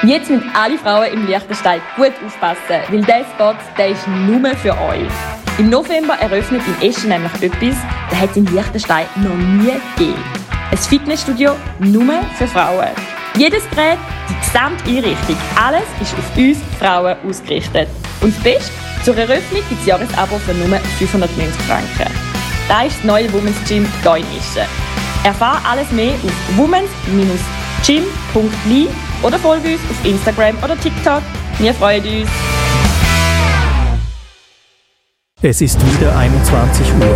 Jetzt müssen alle Frauen im Liechtenstein gut aufpassen, weil dieser Spot, der ist nur für euch. Im November eröffnet in Eschen nämlich etwas, das hat es in Liechtenstein noch nie gegeben. Ein Fitnessstudio nur für Frauen. Jedes Gerät, die gesamte Einrichtung, alles ist auf uns Frauen ausgerichtet. Und das Beste, zur Eröffnung gibt es Jahresabo für nur 590 Franken. Das ist das neue Women's Gym hier in Eschen. Erfahre alles mehr auf womens-gym.li oder folge uns auf Instagram oder TikTok. Wir freuen uns. Es ist wieder 21 Uhr.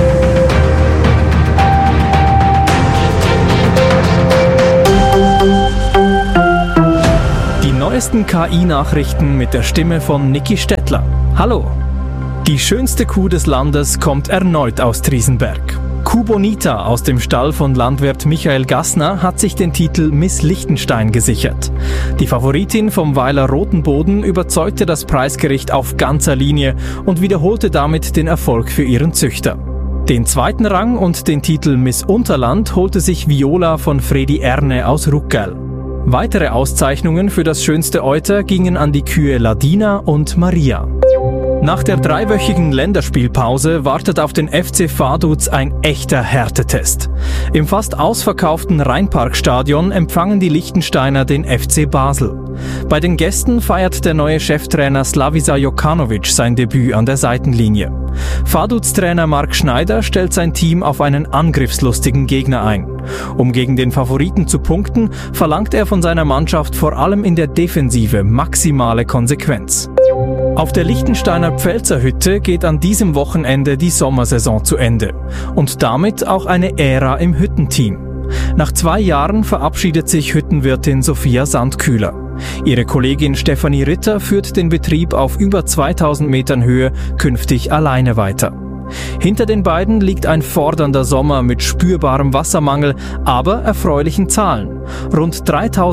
Die neuesten KI-Nachrichten mit der Stimme von Niki Stettler. Hallo! Die schönste Kuh des Landes kommt erneut aus Triesenberg. Kuh Bonita aus dem Stall von Landwirt Michael Gassner hat sich den Titel Miss Liechtenstein gesichert. Die Favoritin vom Weiler Rotenboden überzeugte das Preisgericht auf ganzer Linie und wiederholte damit den Erfolg für ihren Züchter. Den zweiten Rang und den Titel Miss Unterland holte sich Viola von Fredi Erne aus Ruckgäll. Weitere Auszeichnungen für das schönste Euter gingen an die Kühe Ladina und Maria. Nach der 3-wöchigen Länderspielpause wartet auf den FC Vaduz ein echter Härtetest. Im fast ausverkauften Rheinparkstadion empfangen die Liechtensteiner den FC Basel. Bei den Gästen feiert der neue Cheftrainer Slavisa Jokanovic sein Debüt an der Seitenlinie. Vaduz-Trainer Marc Schneider stellt sein Team auf einen angriffslustigen Gegner ein. Um gegen den Favoriten zu punkten, verlangt er von seiner Mannschaft vor allem in der Defensive maximale Konsequenz. Auf der Liechtensteiner Pfälzerhütte geht an diesem Wochenende die Sommersaison zu Ende und damit auch eine Ära im Hüttenteam. Nach 2 Jahren verabschiedet sich Hüttenwirtin Sophia Sandkühler. Ihre Kollegin Stefanie Ritter führt den Betrieb auf über 2000 Metern Höhe künftig alleine weiter. Hinter den beiden liegt ein fordernder Sommer mit spürbarem Wassermangel, aber erfreulichen Zahlen. Rund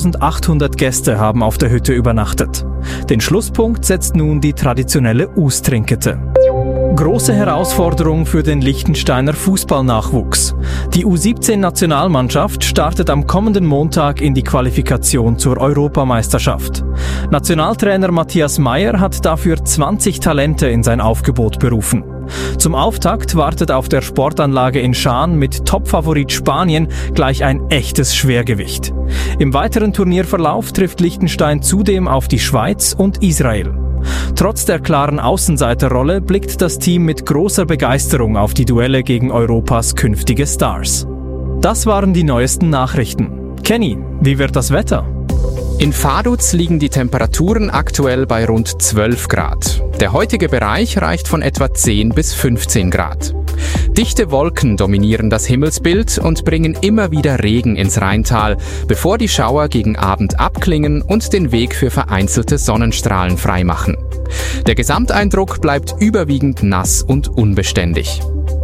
3800 Gäste haben auf der Hütte übernachtet. Den Schlusspunkt setzt nun die traditionelle Ustrinkete. Große Herausforderung für den Liechtensteiner Fußballnachwuchs. Die U17-Nationalmannschaft startet am kommenden Montag in die Qualifikation zur Europameisterschaft. Nationaltrainer Matthias Mayr hat dafür 20 Talente in sein Aufgebot berufen. Zum Auftakt wartet auf der Sportanlage in Schaan mit Topfavorit Spanien gleich ein echtes Schwergewicht. Im weiteren Turnierverlauf trifft Liechtenstein zudem auf die Schweiz und Israel. Trotz der klaren Außenseiterrolle blickt das Team mit großer Begeisterung auf die Duelle gegen Europas künftige Stars. Das waren die neuesten Nachrichten. Kenny, wie wird das Wetter? In Vaduz liegen die Temperaturen aktuell bei rund 12 Grad. Der heutige Bereich reicht von etwa 10 bis 15 Grad. Dichte Wolken dominieren das Himmelsbild und bringen immer wieder Regen ins Rheintal, bevor die Schauer gegen Abend abklingen und den Weg für vereinzelte Sonnenstrahlen freimachen. Der Gesamteindruck bleibt überwiegend nass und unbeständig.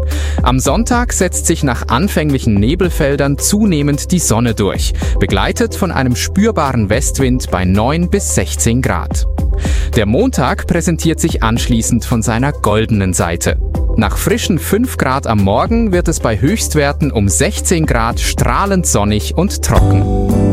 Am Sonntag setzt sich nach anfänglichen Nebelfeldern zunehmend die Sonne durch, begleitet von einem spürbaren Westwind bei 9 bis 16 Grad. Der Montag präsentiert sich anschließend von seiner goldenen Seite. Nach frischen 5 Grad am Morgen wird es bei Höchstwerten um 16 Grad strahlend sonnig und trocken.